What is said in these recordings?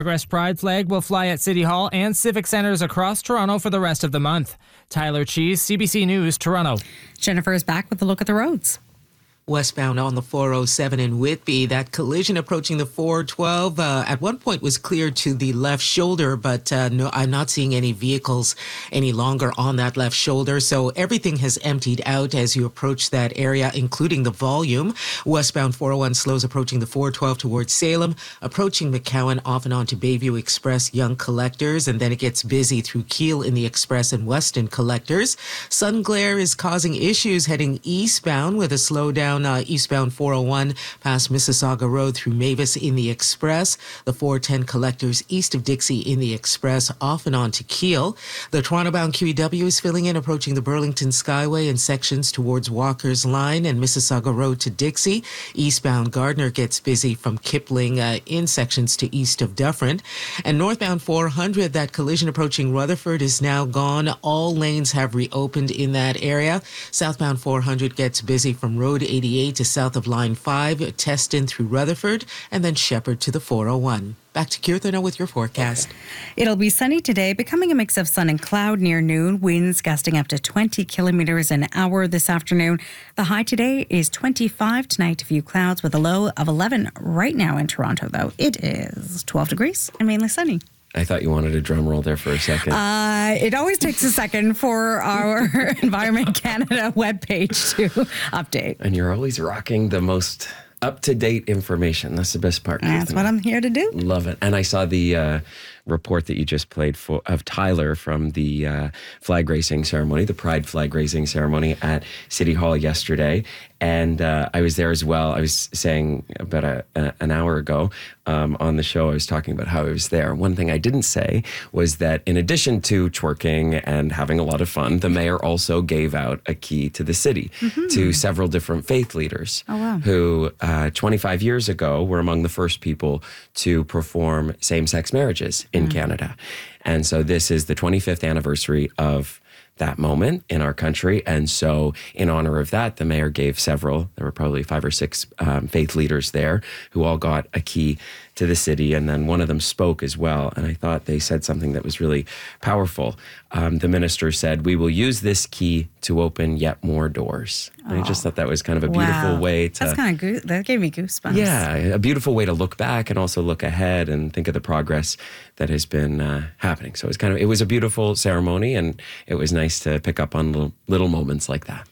Progress Pride flag will fly at City Hall and civic centres across Toronto for the rest of the month. Tyler Cheese, CBC News, Toronto. Jennifer is back with a look at the roads. Westbound on the 407 in Whitby, that collision approaching the 412 at one point was cleared to the left shoulder, but no, I'm not seeing any vehicles any longer on that left shoulder. So everything has emptied out as you approach that area, including the volume. Westbound 401 slows approaching the 412 towards Salem, approaching McCowan off and on to Bayview Express, Young Collectors, and then it gets busy through Keele in the Express and Weston Collectors. Sun glare is causing issues heading eastbound with a slowdown eastbound 401 past Mississauga Road through Mavis in the Express. The 410 Collectors east of Dixie in the Express off and on to Keele. The Toronto-bound QEW is filling in approaching the Burlington Skyway in sections towards Walker's Line and Mississauga Road to Dixie. Eastbound Gardner gets busy from Kipling in sections to east of Dufferin. And northbound 400, that collision approaching Rutherford is now gone. All lanes have reopened in that area. Southbound 400 gets busy from Road 88 to south of Line 5, Teston through Rutherford, and then Shepherd to the 401. Back to Kirthana with your forecast. It'll be sunny today, becoming a mix of sun and cloud near noon. Winds gusting up to 20 kilometers an hour this afternoon. The high today is 25. Tonight, a few clouds with a low of 11. Right now in Toronto, though, it is 12 degrees and mainly sunny. I thought you wanted a drum roll there for a second. It always takes a second for our Environment Canada webpage to update. And you're always rocking the most up-to-date information. That's the best part. That's what I'm here to do. Love it. And I saw the report that you just played of Tyler from the flag raising ceremony, the Pride flag raising ceremony at City Hall yesterday. And I was there as well. I was saying about an hour ago on the show, I was talking about how I was there. One thing I didn't say was that in addition to twerking and having a lot of fun, the mayor also gave out a key to the city to several different faith leaders who 25 years ago were among the first people to perform same-sex marriages in Canada. And so this is the 25th anniversary of that moment in our country. And so in honor of that, the mayor gave several, there were probably 5 or 6 faith leaders there who all got a key to the city. And then one of them spoke as well. And I thought they said something that was really powerful. The minister said, "We will use this key to open yet more doors." And I just thought that was kind of a beautiful way to... That's kind of that gave me goosebumps. Yeah, a beautiful way to look back and also look ahead and think of the progress that has been happening. So it was a beautiful ceremony, and it was nice to pick up on little moments like that.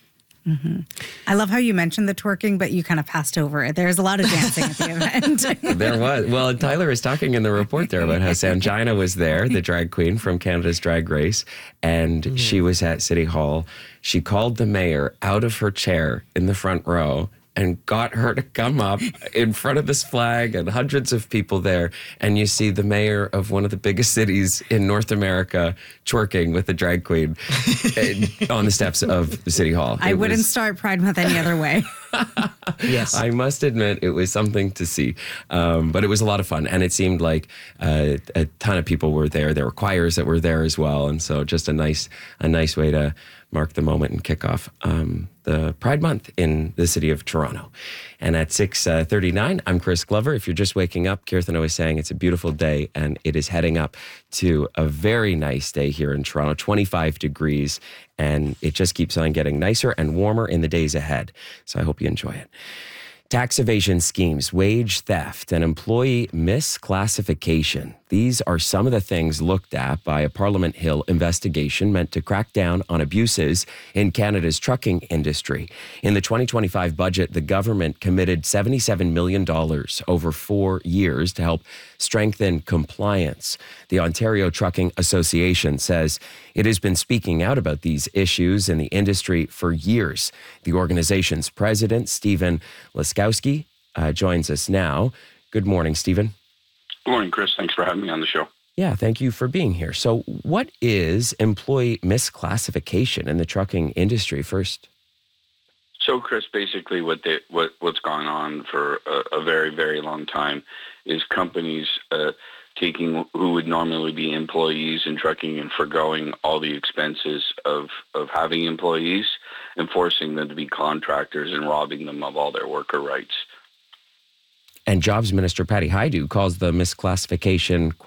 I love how you mentioned the twerking, but you kind of passed over it. There's a lot of dancing at the event. There was. Well, Tyler was talking in the report there about how Sanjina was there, the drag queen from Canada's Drag Race, and she was at City Hall. She called the mayor out of her chair in the front row and got her to come up in front of this flag and hundreds of people there. And you see the mayor of one of the biggest cities in North America twerking with the drag queen on the steps of the City Hall. I wouldn't start Pride Month any other way. Yes. I must admit it was something to see. But it was a lot of fun. And it seemed like a ton of people were there. There were choirs that were there as well. And so just a nice way to mark the moment and kick off the Pride Month in the city of Toronto. And at 6:39, I'm Chris Glover. If you're just waking up, Kirthana was saying it's a beautiful day, and it is heading up to a very nice day here in Toronto, 25 degrees, and it just keeps on getting nicer and warmer in the days ahead. So I hope you enjoy it. Tax evasion schemes, wage theft, and employee misclassification. These are some of the things looked at by a Parliament Hill investigation meant to crack down on abuses in Canada's trucking industry. In the 2025 budget, the government committed $77 million over 4 years to help strengthen compliance. The Ontario Trucking Association says it has been speaking out about these issues in the industry for years. The organization's president, Stephen Laskowski, joins us now. Good morning, Stephen. Good morning, Chris. Thanks for having me on the show. Yeah, thank you for being here. So what is employee misclassification in the trucking industry first? So, Chris, basically what's gone on for a very, very long time is companies taking who would normally be employees in trucking and forgoing all the expenses of having employees and forcing them to be contractors and robbing them of all their worker rights. And Jobs Minister Patty Hajdu calls the misclassification